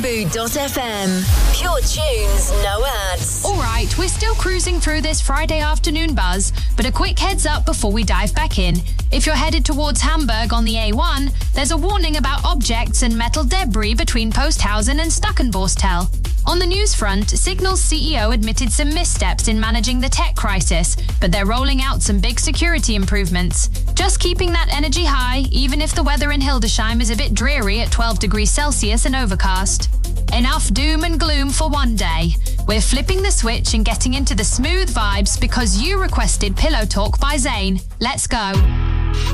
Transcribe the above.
Bamboo.fm. Pure tunes, no ads. Alright, we're still cruising through this Friday afternoon buzz, but a quick heads up before we dive back in. If you're headed towards Hamburg on the A1, there's a warning about objects and metal debris between Posthausen and Stackenborstel. On the news front, Signal's CEO admitted some missteps in managing the tech crisis, but they're rolling out some big security improvements. Just keeping that energy high, even if the weather in Hildesheim is a bit dreary at 12 degrees Celsius and overcast. Enough doom and gloom for one day. We're flipping the switch and getting into the smooth vibes because you requested Pillow Talk by Zayn. Let's go.